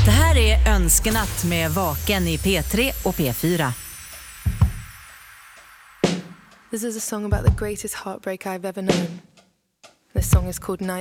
Det här är Önskenatt med Vaken i P3 och P4. This is a song about the greatest heartbreak I've ever known. This song is called Night